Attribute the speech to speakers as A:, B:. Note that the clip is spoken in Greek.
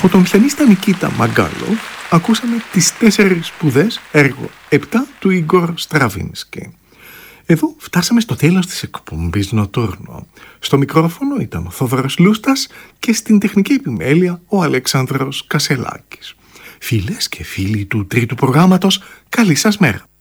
A: Από τον πιανίστα Νικίτα Μαγκάλοφ ακούσαμε τις 4 σπουδές, έργο 7 του Ίγκορ Στραβίνσκι. Εδώ φτάσαμε στο τέλος της εκπομπής Νοτούρνο. Στο μικρόφωνο ήταν ο Θόδωρος Λούστας και στην τεχνική επιμέλεια ο Αλέξανδρος Κασελάκης. Φίλες και φίλοι του τρίτου προγράμματος, καλή σας μέρα.